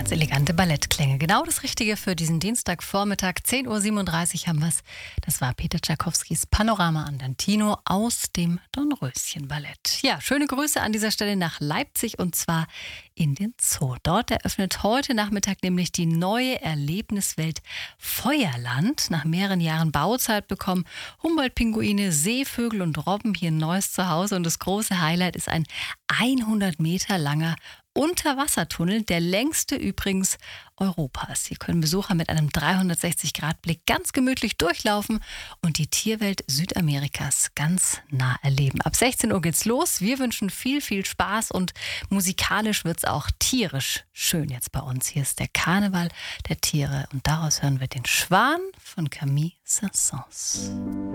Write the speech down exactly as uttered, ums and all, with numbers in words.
Ganz elegante Ballettklänge. Genau das Richtige für diesen Dienstagvormittag. zehn Uhr siebenunddreißig haben wir es. Das war Peter Tschaikowskis Panorama Andantino aus dem Dornröschen-Ballett. Ja, schöne Grüße an dieser Stelle nach Leipzig und zwar in den Zoo. Dort eröffnet heute Nachmittag nämlich die neue Erlebniswelt Feuerland. Nach mehreren Jahren Bauzeit bekommen Humboldt-Pinguine, Seevögel und Robben hier ein neues Zuhause. Und das große Highlight ist ein hundert Meter langer Unterwassertunnel, der längste übrigens Europas. Hier können Besucher mit einem dreihundertsechzig Grad Blick ganz gemütlich durchlaufen und die Tierwelt Südamerikas ganz nah erleben. Ab sechzehn Uhr geht's los. Wir wünschen viel, viel Spaß und musikalisch wird's auch tierisch schön jetzt bei uns. Hier ist der Karneval der Tiere und daraus hören wir den Schwan von Camille Saint-Saëns.